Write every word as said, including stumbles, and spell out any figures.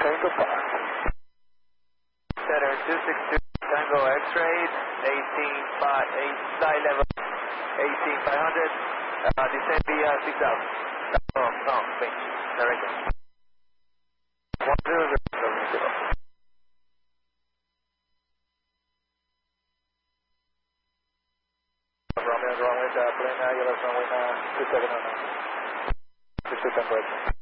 Tango five. Center two six two, Tango X-ray, eighteen five, eight, side level, eighteen five hundred, uh, descend via six thousand. No, no, wait, direction. one zero zero zero. Romeo, Romeo, uh, plane, uh, yellow, runway, uh, two seven oh nine. two seven,